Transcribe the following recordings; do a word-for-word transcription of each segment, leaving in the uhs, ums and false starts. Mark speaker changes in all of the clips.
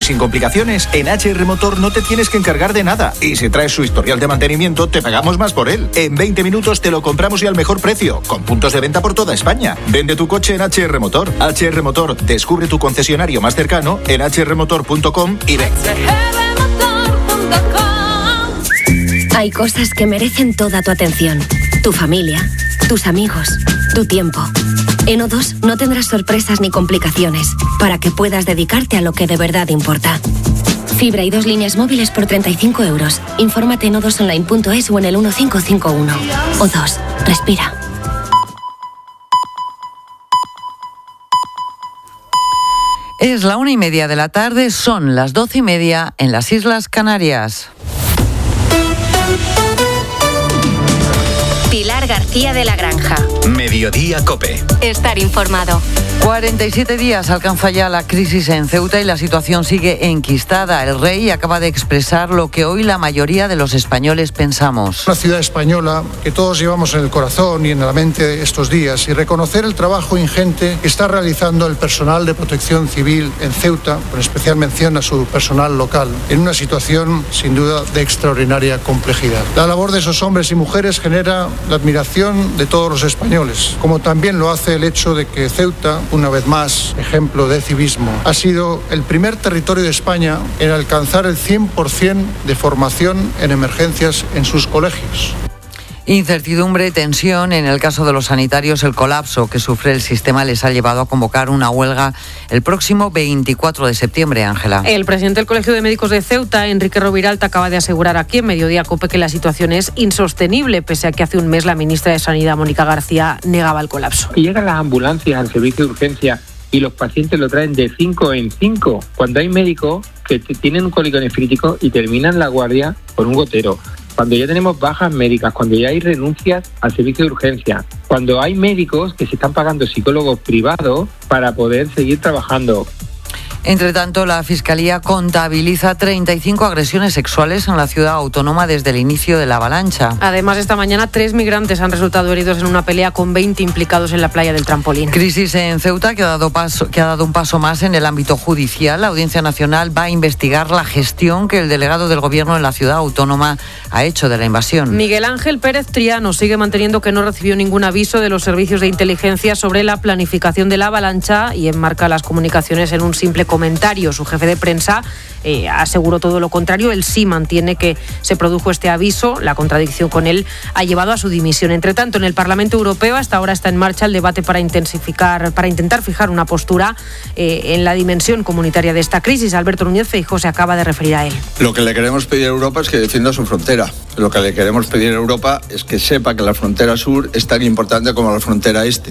Speaker 1: sin complicaciones, en H R Motor no te tienes que encargar de nada. Y si traes su historial de mantenimiento, te pagamos más por él. En veinte minutos te lo compramos y al mejor precio, con puntos de venta por toda España. Vende tu coche en H R Motor. H R Motor, descubre tu concesionario más cercano en h r motor punto com y ven.
Speaker 2: Hay cosas que merecen toda tu atención. Tu familia, tus amigos, tu tiempo. En O dos no tendrás sorpresas ni complicaciones para que puedas dedicarte a lo que de verdad importa. Fibra y dos líneas móviles por treinta y cinco euros. Infórmate en o dos online punto es o en el uno cinco cinco uno. O dos. Respira.
Speaker 3: Es la una y media de la tarde, son las doce y media en las Islas Canarias.
Speaker 2: Pilar García de la Granja.
Speaker 4: Mediodía COPE.
Speaker 2: Estar informado.
Speaker 3: cuarenta y siete días alcanza ya la crisis en Ceuta y la situación sigue enquistada. El rey acaba de expresar lo que hoy la mayoría de los españoles pensamos.
Speaker 5: Una ciudad española que todos llevamos en el corazón y en la mente estos días, y reconocer el trabajo ingente que está realizando el personal de protección civil en Ceuta, con especial mención a su personal local, en una situación sin duda de extraordinaria complejidad. La labor de esos hombres y mujeres genera la admiración de todos los españoles, como también lo hace el hecho de que Ceuta, una vez más, ejemplo de civismo, ha sido el primer territorio de España en alcanzar el cien por ciento de formación en emergencias en sus colegios.
Speaker 3: Incertidumbre, tensión. En el caso de los sanitarios, el colapso que sufre el sistema les ha llevado a convocar una huelga el próximo veinticuatro de septiembre, Ángela.
Speaker 6: El presidente del Colegio de Médicos de Ceuta, Enrique Roviralta, acaba de asegurar aquí en Mediodía COPE que la situación es insostenible, pese a que hace un mes la ministra de Sanidad, Mónica García, negaba el colapso.
Speaker 7: Y llegan las ambulancias al servicio de urgencia y los pacientes lo traen de cinco en cinco, cuando hay médicos que tienen un cólico nefrítico y terminan la guardia con un gotero. Cuando ya tenemos bajas médicas, cuando ya hay renuncias al servicio de urgencia, cuando hay médicos que se están pagando psicólogos privados para poder seguir trabajando.
Speaker 3: Entre tanto, la Fiscalía contabiliza treinta y cinco agresiones sexuales en la ciudad autónoma desde el inicio de la avalancha.
Speaker 6: Además, esta mañana tres migrantes han resultado heridos en una pelea con veinte implicados en la playa del Trampolín.
Speaker 3: Crisis en Ceuta que ha dado paso, que ha dado un paso más en el ámbito judicial. La Audiencia Nacional va a investigar la gestión que el delegado del Gobierno en la ciudad autónoma ha hecho de la invasión.
Speaker 6: Miguel Ángel Pérez Triano sigue manteniendo que no recibió ningún aviso de los servicios de inteligencia sobre la planificación de la avalancha y enmarca las comunicaciones en un simple comentario. Su jefe de prensa eh, aseguró todo lo contrario. Él sí mantiene que se produjo este aviso. La contradicción con él ha llevado a su dimisión. Entre tanto, en el Parlamento Europeo hasta ahora está en marcha el debate para intensificar, para intentar fijar una postura eh, en la dimensión comunitaria de esta crisis. Alberto Núñez Feijóo se acaba de referir a él.
Speaker 8: Lo que le queremos pedir a Europa es que defienda su frontera. Lo que le queremos pedir a Europa es que sepa que la frontera sur es tan importante como la frontera este.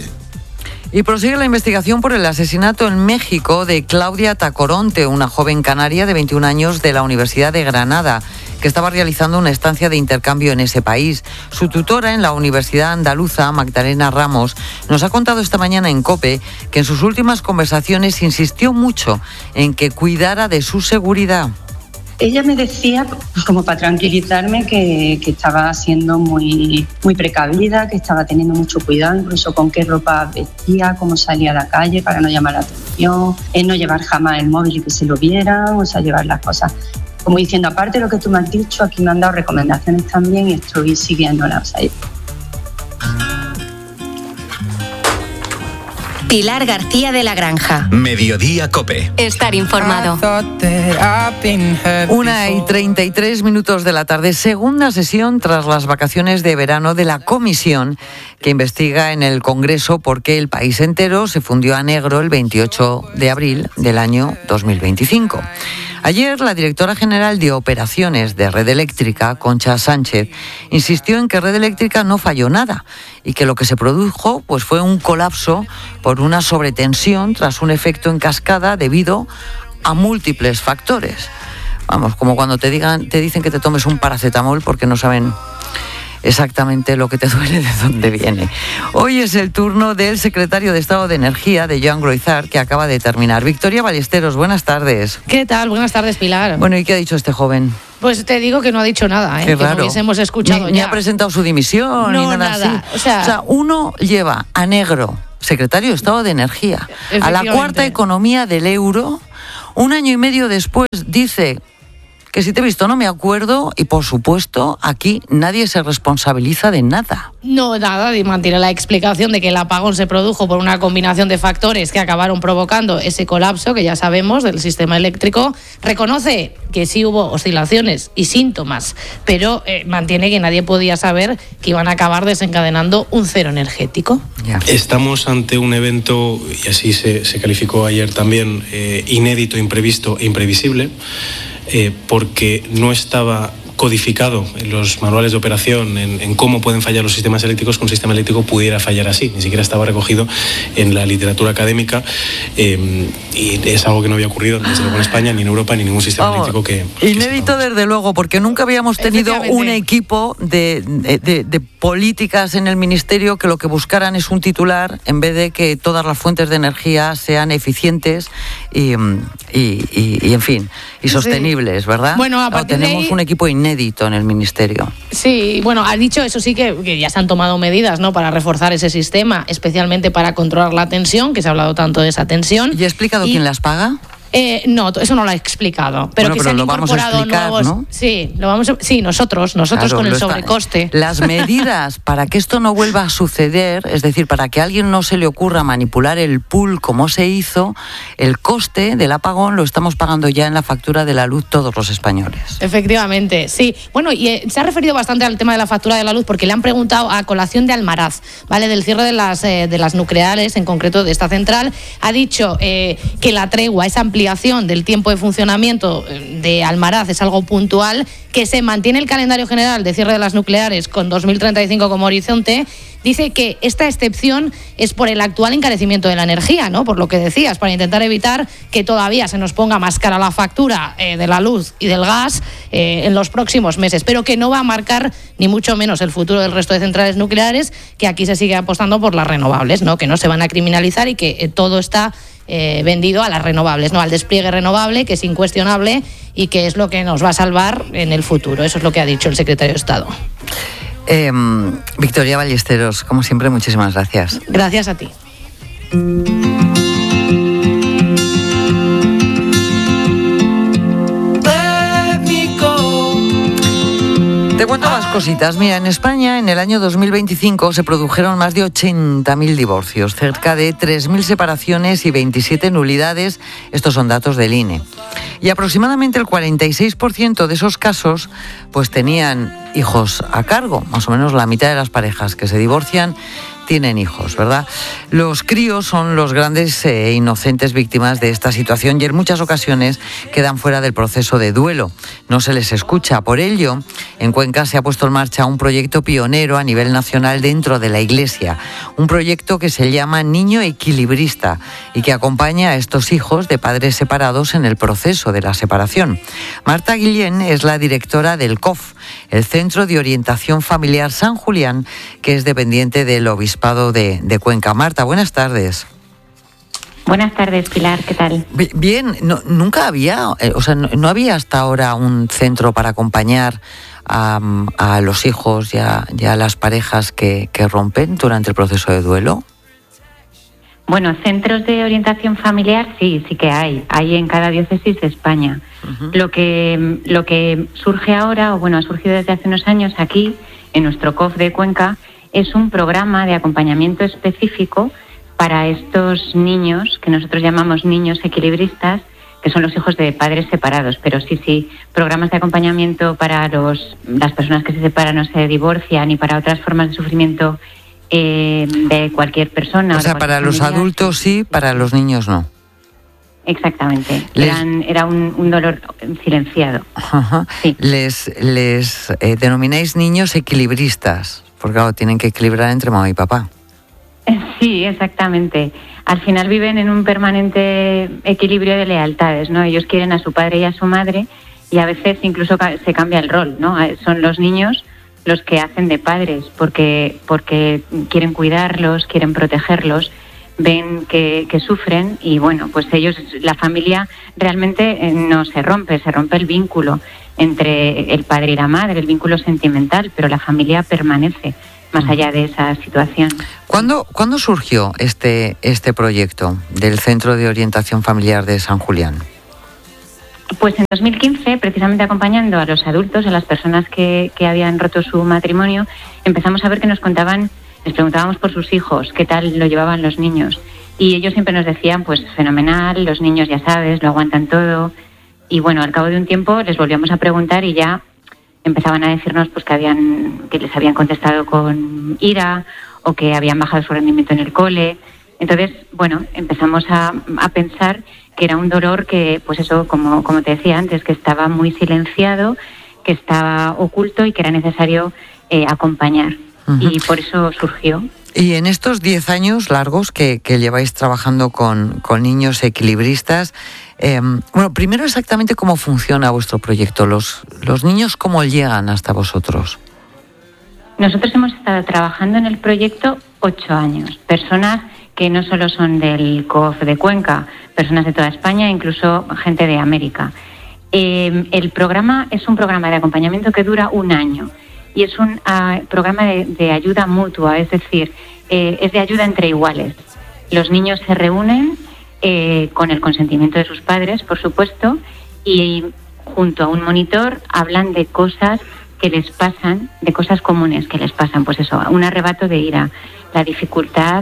Speaker 3: Y prosigue la investigación por el asesinato en México de Claudia Tacoronte, una joven canaria de veintiún años de la Universidad de Granada, que estaba realizando una estancia de intercambio en ese país. Su tutora en la Universidad Andaluza, Magdalena Ramos, nos ha contado esta mañana en COPE que en sus últimas conversaciones insistió mucho en que cuidara de su seguridad.
Speaker 9: Ella me decía, como para tranquilizarme, que, que estaba siendo muy, muy precavida, que estaba teniendo mucho cuidado, incluso con qué ropa vestía, cómo salía a la calle para no llamar la atención, en no llevar jamás el móvil y que se lo vieran, o sea, llevar las cosas. Como diciendo, aparte de lo que tú me has dicho, aquí me han dado recomendaciones también y estoy siguiéndolas. O sea,
Speaker 2: Pilar García de la Granja.
Speaker 4: Mediodía COPE.
Speaker 2: Estar informado.
Speaker 3: Una y treinta y tres minutos de la tarde, segunda sesión tras las vacaciones de verano de la comisión que investiga en el Congreso por qué el país entero se fundió a negro el veintiocho de abril del año dos mil veinticinco. Ayer, la directora general de operaciones de Red Eléctrica, Concha Sánchez, insistió en que Red Eléctrica no falló nada y que lo que se produjo pues, fue un colapso por una sobretensión tras un efecto en cascada debido a múltiples factores. Vamos, como cuando te digan, te dicen que te tomes un paracetamol porque no saben exactamente lo que te duele, de dónde viene. Hoy es el turno del secretario de Estado de Energía, de Joan Groizar, que acaba de terminar. Victoria Ballesteros, buenas tardes.
Speaker 10: ¿Qué tal? Buenas tardes, Pilar.
Speaker 3: Bueno, ¿y qué ha dicho este joven?
Speaker 10: Pues te digo que no ha dicho nada, ¿eh?
Speaker 3: Qué raro.
Speaker 10: Que no hubiésemos escuchado
Speaker 3: ni,
Speaker 10: ya.
Speaker 3: Ni ha presentado su dimisión,
Speaker 10: no,
Speaker 3: ni nada,
Speaker 10: nada.
Speaker 3: así.
Speaker 10: O sea,
Speaker 3: o sea, uno lleva a negro, secretario de Estado de Energía, a la cuarta economía del euro, Un año y medio después dice que si te he visto no me acuerdo y, por supuesto, aquí nadie se responsabiliza de nada.
Speaker 10: No, nada, y mantiene la explicación de que el apagón se produjo por una combinación de factores que acabaron provocando ese colapso que ya sabemos del sistema eléctrico. Reconoce que sí hubo oscilaciones y síntomas, pero eh, mantiene que nadie podía saber que iban a acabar desencadenando un cero energético.
Speaker 3: Ya.
Speaker 11: Estamos ante un evento, y así se, se calificó ayer también, eh, inédito, imprevisto e imprevisible, eh, porque no estaba codificado en los manuales de operación en, en cómo pueden fallar los sistemas eléctricos, que un sistema eléctrico pudiera fallar así. Ni siquiera estaba recogido en la literatura académica, eh, y es algo que no había ocurrido desde luego en España, ni en Europa, ni en ningún sistema
Speaker 3: oh,
Speaker 11: eléctrico que...
Speaker 3: Inédito que desde luego, porque nunca habíamos tenido un equipo de, de, de políticas en el Ministerio que lo que buscaran es un titular en vez de que todas las fuentes de energía sean eficientes y, y, y, y en fin, y sostenibles, sí. ¿Verdad?
Speaker 10: Bueno, a
Speaker 3: no, tenemos
Speaker 10: ahí...
Speaker 3: un equipo inédito en el Ministerio.
Speaker 10: Sí, bueno, ha dicho eso sí que, que ya se han tomado medidas, ¿no?, para reforzar ese sistema, especialmente para controlar la tensión, que se ha hablado tanto de esa tensión.
Speaker 3: ¿Y ha explicado y... quién las paga?
Speaker 10: Eh, no, eso no lo ha explicado. Pero
Speaker 3: bueno,
Speaker 10: que
Speaker 3: pero
Speaker 10: se han
Speaker 3: lo vamos
Speaker 10: incorporado
Speaker 3: a explicar,
Speaker 10: nuevos.
Speaker 3: ¿no?
Speaker 10: Sí, lo vamos a... sí, nosotros, nosotros
Speaker 3: claro,
Speaker 10: con el
Speaker 3: está...
Speaker 10: sobrecoste.
Speaker 3: Las medidas para que esto no vuelva a suceder, es decir, para que a alguien no se le ocurra manipular el pool como se hizo, el coste del apagón lo estamos pagando ya en la factura de la luz todos los españoles.
Speaker 10: Efectivamente, sí. Bueno, y eh, se ha referido bastante al tema de la factura de la luz porque le han preguntado a colación de Almaraz, ¿vale?, del cierre de las, eh, de las nucleares, en concreto de esta central. Ha dicho eh, que la tregua, esa ampliación del tiempo de funcionamiento de Almaraz es algo puntual, que se mantiene el calendario general de cierre de las nucleares con dos mil treinta y cinco como horizonte. Dice que esta excepción es por el actual encarecimiento de la energía, ¿no?, por lo que decías, para intentar evitar que todavía se nos ponga más cara la factura eh, de la luz y del gas eh, en los próximos meses, pero que no va a marcar ni mucho menos el futuro del resto de centrales nucleares, que aquí se sigue apostando por las renovables, ¿no?, que no se van a criminalizar y que eh, todo está Eh, vendido a las renovables, no al despliegue renovable, que es incuestionable y que es lo que nos va a salvar en el futuro. Eso es lo que ha dicho el secretario de Estado.
Speaker 3: Eh, Victoria Ballesteros, como siempre, muchísimas gracias.
Speaker 10: Gracias a ti.
Speaker 3: Te cuento más cositas. Mira, en España en el año dos mil veinticinco se produjeron más de ochenta mil divorcios, cerca de tres mil separaciones y veintisiete nulidades. Estos son datos del I N E. Y aproximadamente el cuarenta y seis por ciento de esos casos pues tenían hijos a cargo. Más o menos la mitad de las parejas que se divorcian tienen hijos, ¿verdad? Los críos son los grandes e eh, inocentes víctimas de esta situación y en muchas ocasiones quedan fuera del proceso de duelo. No se les escucha. Por ello, en Cuenca se ha puesto en marcha un proyecto pionero a nivel nacional dentro de la Iglesia. Un proyecto que se llama Niño Equilibrista y que acompaña a estos hijos de padres separados en el proceso de la separación. Marta Guillén es la directora del C O F, el Centro de Orientación Familiar San Julián, que es dependiente del Obispado De, de Cuenca. Marta, buenas tardes.
Speaker 12: Buenas tardes, Pilar, ¿qué tal?
Speaker 3: Bien, no, nunca había, eh, o sea, no, no había hasta ahora un centro para acompañar a, a los hijos y a, y a las parejas que, que rompen durante el proceso de duelo.
Speaker 12: Bueno, centros de orientación familiar sí, sí que hay, hay en cada diócesis de España. Uh-huh. Lo que lo que surge ahora, o bueno, ha surgido desde hace unos años aquí, en nuestro C O F de Cuenca, es un programa de acompañamiento específico para estos niños, que nosotros llamamos niños equilibristas, que son los hijos de padres separados. Pero sí, sí, programas de acompañamiento para los las personas que se separan o se divorcian y para otras formas de sufrimiento eh, de cualquier persona.
Speaker 3: O sea, para los familiar. Adultos sí, para los niños no.
Speaker 12: Exactamente.
Speaker 3: Les...
Speaker 12: Eran, era un, un dolor silenciado.
Speaker 3: Ajá. Sí. Les, les eh, denomináis niños equilibristas. Porque claro, tienen que equilibrar entre mamá y papá.
Speaker 12: Sí, exactamente. Al final viven en un permanente equilibrio de lealtades, ¿no? Ellos quieren a su padre y a su madre y a veces incluso se cambia el rol, ¿no? Son los niños los que hacen de padres porque, porque quieren cuidarlos, quieren protegerlos, ven que, que sufren y bueno, pues ellos, la familia realmente no se rompe, se rompe el vínculo entre el padre y la madre, el vínculo sentimental, pero la familia permanece más allá de esa situación.
Speaker 3: ¿Cuándo, ¿cuándo surgió este, este proyecto del Centro de Orientación Familiar de San Julián?
Speaker 12: Pues en dos mil quince, precisamente acompañando a los adultos, a las personas que, que habían roto su matrimonio, empezamos a ver que nos contaban, les preguntábamos por sus hijos, qué tal lo llevaban los niños. Y ellos siempre nos decían, pues fenomenal, los niños ya sabes, lo aguantan todo. Y bueno, al cabo de un tiempo les volvíamos a preguntar y ya empezaban a decirnos pues que habían que les habían contestado con ira o que habían bajado su rendimiento en el cole. Entonces, bueno, empezamos a, a pensar que era un dolor que, pues eso, como, como te decía antes, que estaba muy silenciado, que estaba oculto y que era necesario eh, acompañar. Uh-huh. Y por eso surgió.
Speaker 3: Y en estos diez años largos que, que lleváis trabajando con, con niños equilibristas, eh, bueno, primero exactamente cómo funciona vuestro proyecto, los, los niños cómo llegan hasta vosotros.
Speaker 12: Nosotros hemos estado trabajando en el proyecto ocho años, personas que no solo son del C O F de Cuenca, personas de toda España, incluso gente de América. Eh, el programa es un programa de acompañamiento que dura un año. Y es un uh, programa de, de ayuda mutua, es decir, eh, es de ayuda entre iguales. Los niños se reúnen eh, con el consentimiento de sus padres, por supuesto, y junto a un monitor hablan de cosas que les pasan, de cosas comunes que les pasan, pues eso, un arrebato de ira, la dificultad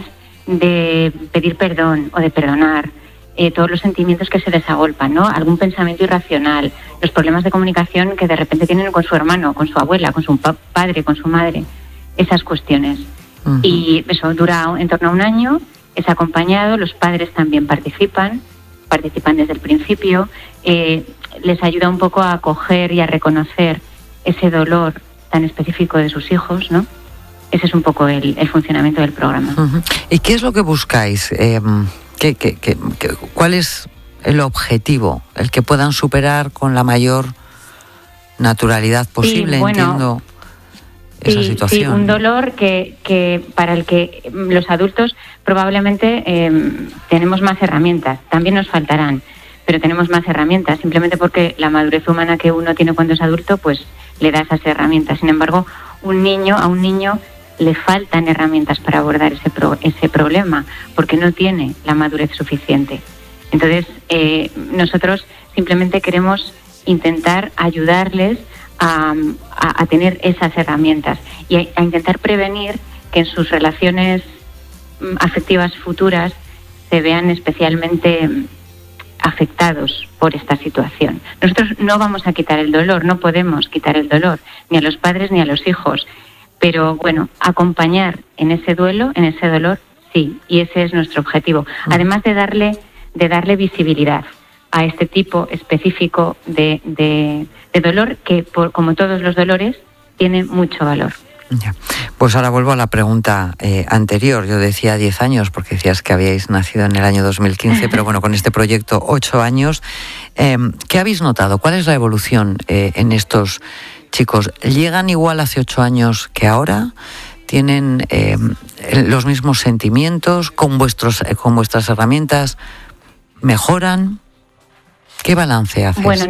Speaker 12: de pedir perdón o de perdonar, Eh, todos los sentimientos que se les agolpan, ¿no? Algún pensamiento irracional, los problemas de comunicación que de repente tienen con su hermano, con su abuela, con su pa- padre, con su madre, esas cuestiones. Uh-huh. Y eso dura en torno a un año, es acompañado, los padres también participan, participan desde el principio, eh, les ayuda un poco a acoger y a reconocer ese dolor tan específico de sus hijos, ¿no? Ese es un poco el, el funcionamiento del programa.
Speaker 3: Uh-huh. ¿Y qué es lo que buscáis? Eh... ¿Qué, qué, qué, qué, ¿Cuál es el objetivo? El que puedan superar con la mayor naturalidad posible,
Speaker 12: sí, bueno,
Speaker 3: entiendo esa
Speaker 12: sí,
Speaker 3: situación.
Speaker 12: Sí, un dolor que, que para el que los adultos probablemente eh, tenemos más herramientas, también nos faltarán, pero tenemos más herramientas, simplemente porque la madurez humana que uno tiene cuando es adulto, pues le da esas herramientas. Sin embargo, un niño, a un niño le faltan herramientas para abordar ese pro, ese problema, porque no tiene la madurez suficiente. Entonces, eh, nosotros simplemente queremos intentar ayudarles a, a, a tener esas herramientas y a, a intentar prevenir que en sus relaciones afectivas futuras se vean especialmente afectados por esta situación. Nosotros no vamos a quitar el dolor, no podemos quitar el dolor, ni a los padres ni a los hijos. Pero bueno, acompañar en ese duelo, en ese dolor, sí, y ese es nuestro objetivo. Además de darle, de darle visibilidad a este tipo específico de, de, de dolor que, por, como todos los dolores, tiene mucho valor.
Speaker 3: Ya. Pues ahora vuelvo a la pregunta eh, anterior. Yo decía diez años porque decías que habíais nacido en el año dos mil quince, pero bueno, con este proyecto ocho años. Eh, ¿Qué habéis notado? ¿Cuál es la evolución eh, en estos chicos? ¿Llegan igual hace ocho años que ahora? ¿Tienen eh, los mismos sentimientos? ¿Con, vuestros, eh, con vuestras herramientas mejoran? ¿Qué balance haces?
Speaker 12: Bueno,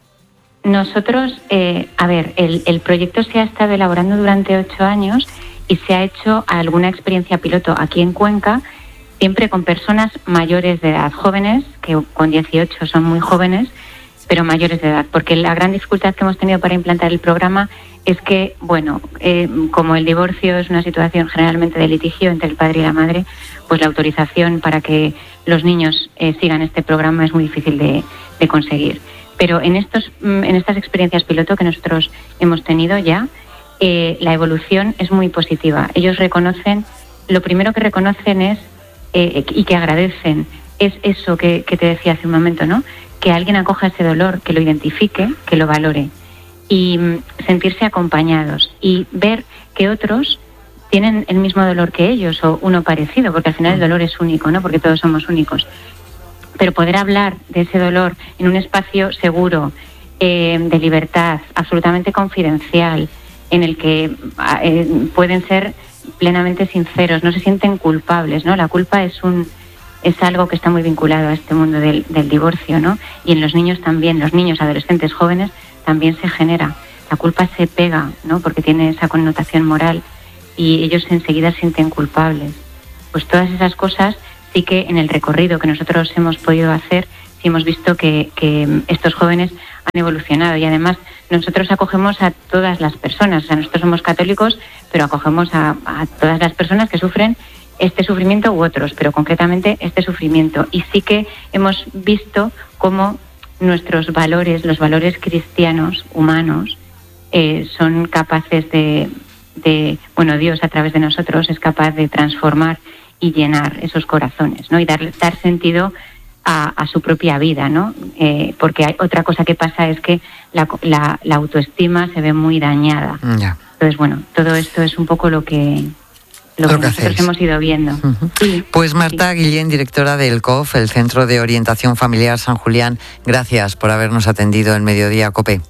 Speaker 12: nosotros, eh, a ver, el, el proyecto se ha estado elaborando durante ocho años y se ha hecho alguna experiencia piloto aquí en Cuenca, siempre con personas mayores de edad, jóvenes, que con dieciocho son muy jóvenes, pero mayores de edad, porque la gran dificultad que hemos tenido para implantar el programa es que, bueno, eh, como el divorcio es una situación generalmente de litigio entre el padre y la madre, pues la autorización para que los niños eh, sigan este programa es muy difícil de, de conseguir. Pero en estos, en estas experiencias piloto que nosotros hemos tenido ya, eh, la evolución es muy positiva. Ellos reconocen, lo primero que reconocen es, eh, y que agradecen, es eso que, que te decía hace un momento, ¿no? Que alguien acoja ese dolor, que lo identifique, que lo valore y sentirse acompañados y ver que otros tienen el mismo dolor que ellos o uno parecido, porque al final el dolor es único, ¿no? Porque todos somos únicos. Pero poder hablar de ese dolor en un espacio seguro, eh, de libertad, absolutamente confidencial, en el que eh, pueden ser plenamente sinceros, no se sienten culpables, ¿no? La culpa es un es algo que está muy vinculado a este mundo del, del divorcio, ¿no? Y en los niños también, los niños, adolescentes, jóvenes, también se genera. La culpa se pega, ¿no? Porque tiene esa connotación moral y ellos enseguida se sienten culpables. Pues todas esas cosas sí que en el recorrido que nosotros hemos podido hacer sí hemos visto que, que estos jóvenes han evolucionado y además nosotros acogemos a todas las personas, o sea, nosotros somos católicos, pero acogemos a, a todas las personas que sufren este sufrimiento u otros, pero concretamente este sufrimiento. Y sí que hemos visto cómo nuestros valores, los valores cristianos, humanos, eh, son capaces de, de, bueno, Dios a través de nosotros es capaz de transformar y llenar esos corazones, ¿no? Y dar, dar sentido a, a su propia vida, ¿no? Eh, porque hay, otra cosa que pasa es que la, la, la autoestima se ve muy dañada.
Speaker 3: Ya.
Speaker 12: Entonces, bueno, todo esto es un poco lo que, lo que,
Speaker 3: lo que
Speaker 12: nosotros
Speaker 3: hacéis.
Speaker 12: hemos ido viendo.
Speaker 3: Uh-huh.
Speaker 12: Sí,
Speaker 3: pues Marta
Speaker 12: sí.
Speaker 3: Guillén, directora del C O F, el Centro de Orientación Familiar San Julián, gracias por habernos atendido en Mediodía COPE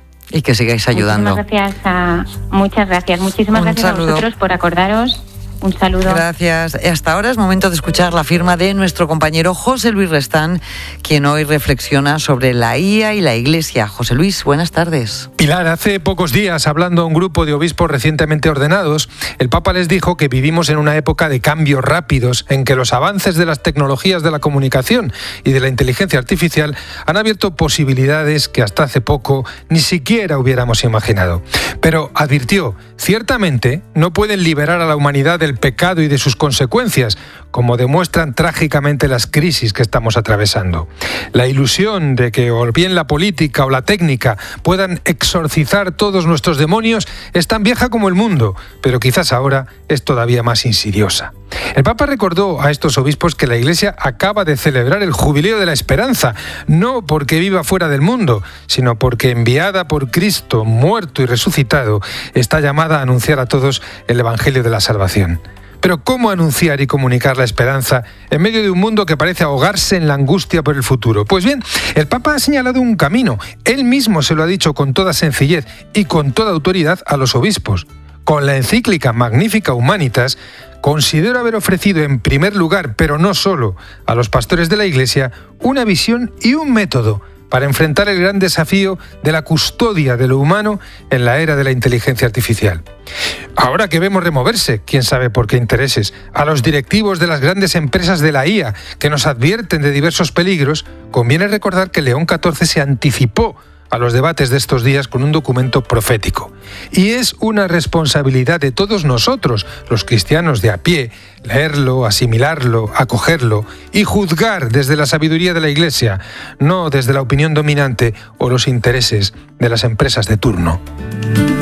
Speaker 3: y que sigáis ayudando.
Speaker 12: Muchísimas gracias a, muchas gracias, muchísimas
Speaker 3: Un
Speaker 12: gracias
Speaker 3: saludo.
Speaker 12: a vosotros por acordaros. Un saludo.
Speaker 3: Gracias. Hasta ahora es momento de escuchar la firma de nuestro compañero José Luis Restán, quien hoy reflexiona sobre la I A y la Iglesia. José Luis, buenas tardes.
Speaker 13: Pilar, hace pocos días, hablando a un grupo de obispos recientemente ordenados, el Papa les dijo que vivimos en una época de cambios rápidos, en que los avances de las tecnologías de la comunicación y de la inteligencia artificial han abierto posibilidades que hasta hace poco ni siquiera hubiéramos imaginado. Pero advirtió, ciertamente no pueden liberar a la humanidad del pecado y de sus consecuencias, como demuestran trágicamente las crisis que estamos atravesando. La ilusión de que o bien la política o la técnica puedan exorcizar todos nuestros demonios es tan vieja como el mundo, pero quizás ahora es todavía más insidiosa. El Papa recordó a estos obispos que la Iglesia acaba de celebrar el Jubileo de la Esperanza, no porque viva fuera del mundo, sino porque enviada por Cristo, muerto y resucitado, está llamada a anunciar a todos el Evangelio de la salvación. Pero ¿cómo anunciar y comunicar la esperanza en medio de un mundo que parece ahogarse en la angustia por el futuro? Pues bien, el Papa ha señalado un camino. Él mismo se lo ha dicho con toda sencillez y con toda autoridad a los obispos. Con la encíclica Magnificat Humanitas, considero haber ofrecido en primer lugar, pero no solo, a los pastores de la Iglesia, una visión y un método para enfrentar el gran desafío de la custodia de lo humano en la era de la inteligencia artificial. Ahora que vemos removerse, quién sabe por qué intereses, a los directivos de las grandes empresas de la I A que nos advierten de diversos peligros, conviene recordar que León catorce se anticipó a los debates de estos días con un documento profético. Y es una responsabilidad de todos nosotros, los cristianos de a pie, leerlo, asimilarlo, acogerlo y juzgar desde la sabiduría de la Iglesia, no desde la opinión dominante o los intereses de las empresas de turno.